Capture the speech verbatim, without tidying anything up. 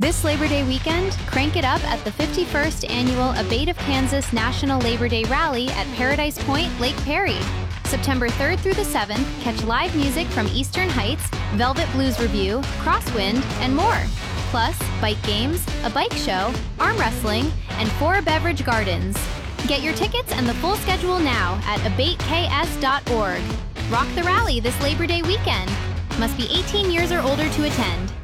This Labor Day weekend, crank it up at the fifty-first Annual Abate of Kansas National Labor Day Rally at Paradise Point, Lake Perry. September third through the seventh, catch live music from Eastern Heights, Velvet Blues Review, Crosswind, and more. Plus, bike games, a bike show, arm wrestling, and four beverage gardens. Get your tickets and the full schedule now at abate k s dot org. Rock the rally this Labor Day weekend. Must be eighteen years or older to attend.